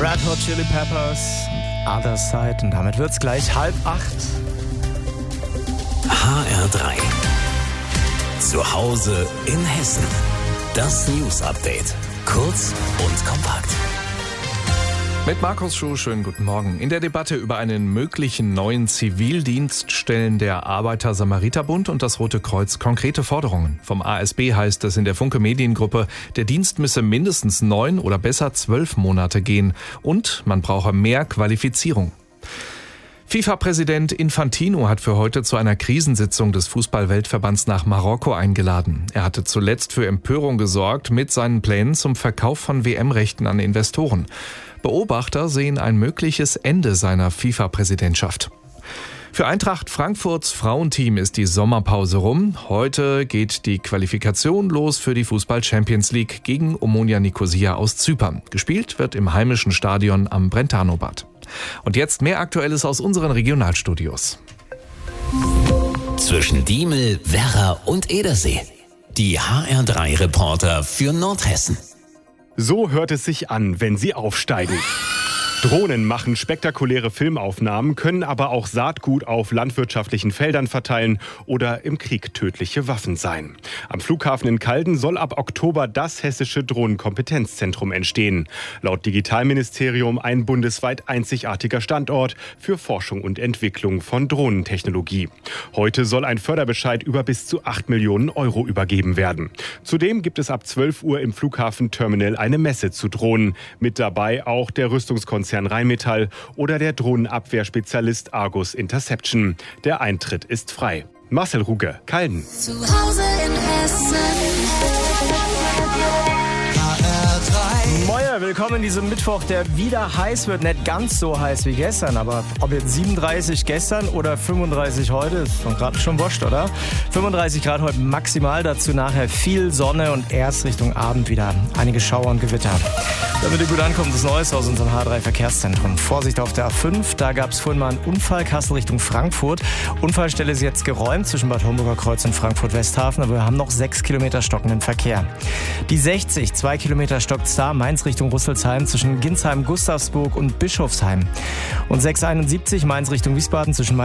Red Hot Chili Peppers, Other Side. Und damit wird's gleich 7:30. HR3. Zu Hause in Hessen. Das News Update. Kurz und kompakt. Mit Markus Schuh, schönen guten Morgen. In der Debatte über einen möglichen neuen Zivildienst stellen der Arbeiter-Samariter-Bund und das Rote Kreuz konkrete Forderungen. Vom ASB heißt es in der Funke Mediengruppe, der Dienst müsse mindestens 9 oder besser 12 Monate gehen und man brauche mehr Qualifizierung. FIFA-Präsident Infantino hat für heute zu einer Krisensitzung des Fußball-Weltverbands nach Marokko eingeladen. Er hatte zuletzt für Empörung gesorgt mit seinen Plänen zum Verkauf von WM-Rechten an Investoren. Beobachter sehen ein mögliches Ende seiner FIFA-Präsidentschaft. Für Eintracht Frankfurts Frauenteam ist die Sommerpause rum. Heute geht die Qualifikation los für die Fußball-Champions League gegen Omonia Nicosia aus Zypern. Gespielt wird im heimischen Stadion am Brentano-Bad. Und jetzt mehr Aktuelles aus unseren Regionalstudios. Zwischen Diemel, Werra und Edersee. Die HR3-Reporter für Nordhessen. So hört es sich an, wenn sie aufsteigen. Drohnen machen spektakuläre Filmaufnahmen, können aber auch Saatgut auf landwirtschaftlichen Feldern verteilen oder im Krieg tödliche Waffen sein. Am Flughafen in Calden soll ab Oktober das hessische Drohnenkompetenzzentrum entstehen. Laut Digitalministerium ein bundesweit einzigartiger Standort für Forschung und Entwicklung von Drohnentechnologie. Heute soll ein Förderbescheid über bis zu 8 Millionen Euro übergeben werden. Zudem gibt es ab 12 Uhr im Flughafenterminal eine Messe zu Drohnen. Mit dabei auch der Rüstungskonzern Rheinmetall oder der Drohnenabwehrspezialist Argus Interception. Der Eintritt ist frei. Marcel Ruge, Calden. Zu Hause in Hessen. Moin, willkommen in diesem Mittwoch, der wieder heiß wird. Nicht ganz so heiß wie gestern, aber ob jetzt 37 gestern oder 35 heute, ist gerade schon wurscht, oder? 35 Grad heute maximal, dazu nachher viel Sonne und erst Richtung Abend wieder einige Schauer und Gewitter. Damit ihr gut ankommt, das Neueste aus unserem H3-Verkehrszentrum. Vorsicht auf der A5, da gab es vorhin mal einen Unfall, Kassel Richtung Frankfurt. Unfallstelle ist jetzt geräumt zwischen Bad Homburger Kreuz und Frankfurt-Westhafen, aber wir haben noch 6 Kilometer stockenden Verkehr. Die 60, 2 Kilometer stockt's da, Mainz Richtung Rüsselsheim zwischen Ginsheim, Gustavsburg und Bischofsheim. Und 671 Mainz Richtung Wiesbaden zwischen